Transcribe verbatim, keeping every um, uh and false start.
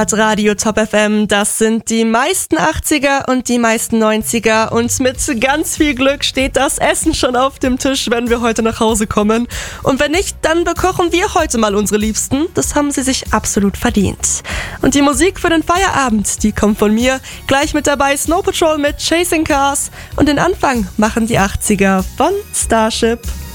Radio Top F M, das sind die meisten achtziger und die meisten neunziger und mit ganz viel Glück steht das Essen schon auf dem Tisch, wenn wir heute nach Hause kommen. Und wenn nicht, dann bekochen wir heute mal unsere Liebsten. Das haben sie sich absolut verdient. Und die Musik für den Feierabend, die kommt von mir. Gleich mit dabei Snow Patrol mit Chasing Cars und den Anfang machen die achtziger von Starship.